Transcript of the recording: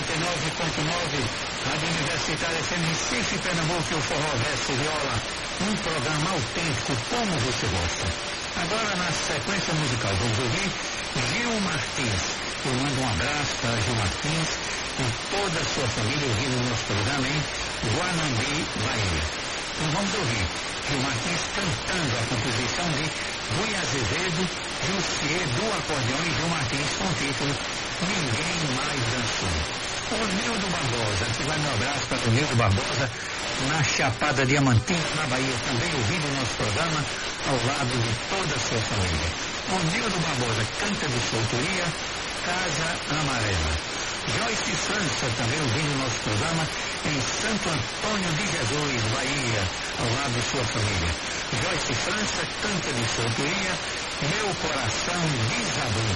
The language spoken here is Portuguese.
99.9, Rádio Universitária FM Recife, Pernambuco, o Forró Verso Viola, um programa autêntico como você gosta. Agora, na sequência musical, vamos ouvir Gil Martins. Eu mando um abraço para Gil Martins e toda a sua família ouvindo o nosso programa em Guanambi, Bahia. Então vamos ouvir Gil Martins cantando a composição de Rui Azevedo, Jussier do acordeão e Gil Martins com o título Ninguém Mais Dançou. O Nildo Barbosa, que vai meu abraço para o Nildo Barbosa, na Chapada Diamantina, na Bahia, também ouvindo o nosso programa, ao lado de toda a sua família. O Nildo Barbosa canta de sua autoria, Casa Amarela. Joyce França, também ouvindo o nosso programa, em Santo Antônio de Jesus, Bahia, ao lado de sua família. Joyce França canta de sua autoria, Meu Coração Desabou.